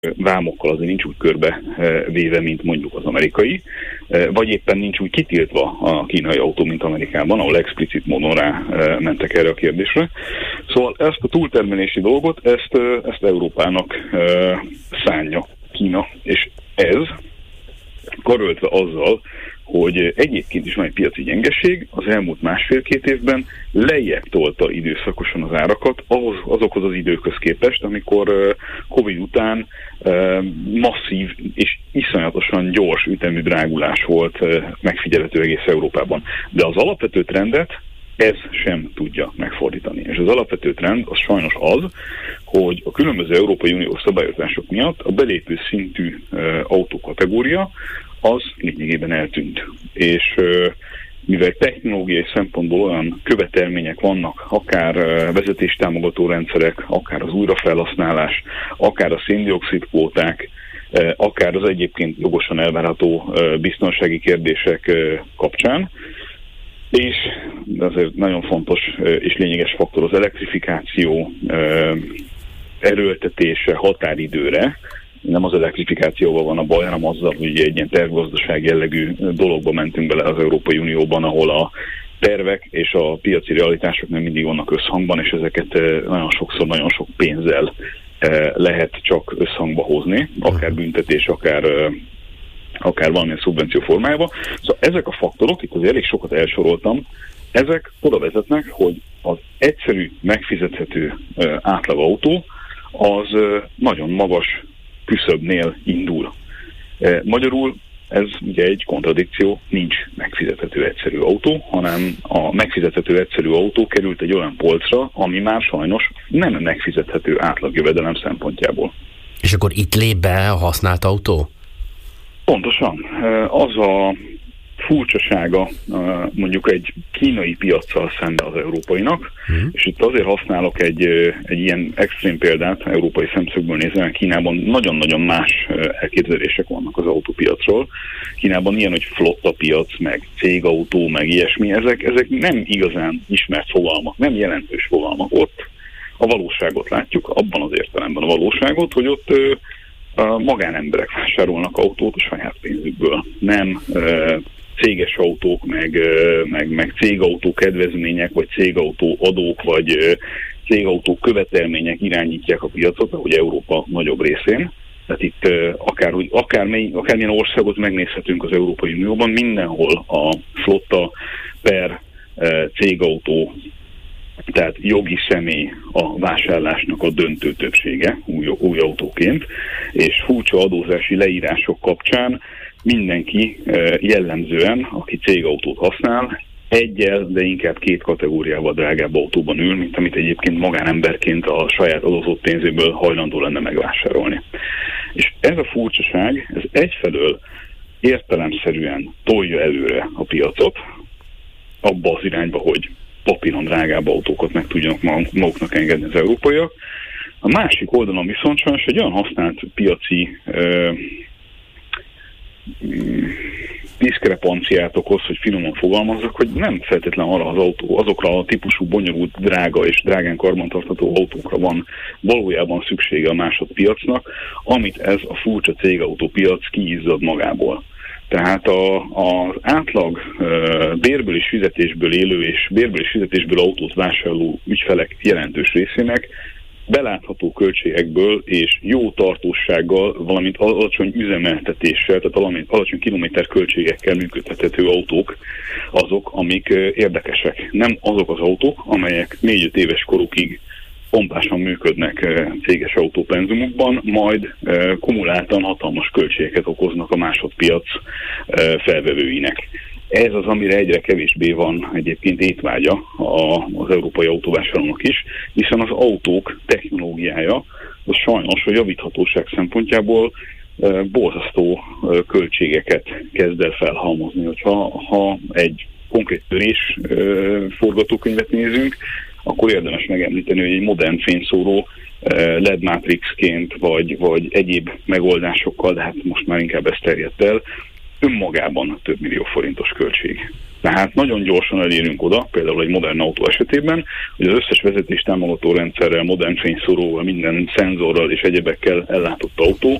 vámokkal azért nincs úgy körbe véve, mint mondjuk az amerikai, vagy éppen nincs úgy kitiltva a kínai autó, mint Amerikában, ahol explicit módon rá mentek erre a kérdésre. Szóval ezt a túltermelési dolgot, ezt Európának szánja Kína, és ez karöltve azzal, hogy egyébként is van egy piaci gyengeség, az elmúlt 1,5-2 évben lejjebb tolta időszakosan az árakat azokhoz az időkhöz képest, amikor Covid után masszív és iszonyatosan gyors ütemű drágulás volt megfigyelhető egész Európában. De az alapvető trendet ez sem tudja megfordítani. És az alapvető trend az sajnos az, hogy a különböző Európai Uniós szabályozások miatt a belépő szintű autókategória az lényegében eltűnt. És mivel technológiai szempontból olyan követelmények vannak, akár vezetéstámogató rendszerek, akár az újrafelhasználás, akár a szén-dioxid kvóták, akár az egyébként jogosan elvárható biztonsági kérdések kapcsán, és azért nagyon fontos és lényeges faktor az elektrifikáció erőltetése határidőre. Nem az elektrifikációval van a baj, hanem azzal, hogy egy ilyen tervgazdaság jellegű dologba mentünk bele az Európai Unióban, ahol a tervek és a piaci realitások nem mindig vannak összhangban, és ezeket nagyon sokszor nagyon sok pénzzel lehet csak összhangba hozni, akár büntetés, akár valamilyen szubvenció formájában. Szóval ezek a faktorok, itt azért elég sokat elsoroltam, ezek oda vezetnek, hogy az egyszerű, megfizethető átlagautó az nagyon magas küszöbnél indul. Magyarul ez ugye egy kontradikció, nincs megfizethető egyszerű autó, hanem a megfizethető egyszerű autó került egy olyan polcra, ami már sajnos nem megfizethető átlagjövedelem szempontjából. És akkor itt lép be a használt autó? Pontosan. Az a furcsasága mondjuk egy kínai piaccal szembe az európainak, és itt azért használok egy ilyen extrém példát, európai szemszögből nézve, Kínában nagyon-nagyon más elképzelések vannak az autópiacról. Kínában ilyen, hogy flotta piac, meg cégautó, meg ilyesmi, ezek nem igazán ismert fogalmak, nem jelentős fogalmak. Ott a valóságot látjuk, abban az értelemben a valóságot, hogy ott magánemberek vásárolnak autót a saját pénzükből. Nem céges autók, meg cégautó kedvezmények, vagy cégautó adók, vagy cégautó követelmények irányítják a piacot, ahogy Európa nagyobb részén. Tehát itt akármilyen országot megnézhetünk az Európai Unióban, mindenhol a flotta per cégautó, tehát jogi személy a vásárlásnak a döntő többsége új autóként, és furcsa adózási leírások kapcsán mindenki jellemzően, aki cégautót használ, egyel, de inkább 2 kategóriával drágább autóban ül, mint amit egyébként magánemberként a saját adózott pénzéből hajlandó lenne megvásárolni. És ez a furcsaság, ez egyfelől értelemszerűen tolja előre a piacot, abba az irányba, hogy papíron drágább autókat meg tudjanak maguknak engedni az európaiak. A másik oldalon viszont sajnos egy olyan használt piaci diszkrepanciát okoz, hogy finoman fogalmazzak, hogy nem feltétlenül arra azokra a típusú bonyolult, drága és drágán karbantartható autókra van valójában szüksége a másodpiacnak, amit ez a furcsa cégautópiac kiizzad magából. Tehát az átlag bérből és fizetésből élő és bérből és fizetésből autót vásárló ügyfelek jelentős részének belátható költségekből és jó tartósággal, valamint alacsony üzemeltetéssel, tehát alacsony kilométerköltségekkel működtethető autók azok, amik érdekesek. Nem azok az autók, amelyek 4-5 éves korukig pompásan működnek céges autópenzumokban, majd kumuláltan hatalmas költségeket okoznak a másodpiac felvevőinek. Ez az, amire egyre kevésbé van egyébként étvágya az európai autóvásárlónak is, hiszen az autók technológiája az sajnos a javíthatóság szempontjából borzasztó költségeket kezd el felhalmozni. Hogyha egy konkrét törés forgatókönyvet nézünk, akkor érdemes megemlíteni, hogy egy modern fényszóró LED Matrixként, vagy egyéb megoldásokkal, de hát most már inkább ez terjedt el, önmagában több millió forintos költség. Tehát nagyon gyorsan elérünk oda, például egy modern autó esetében, hogy az összes vezetéstámogató rendszerrel, modern fényszóróval, minden szenzorral és egyebekkel ellátott autó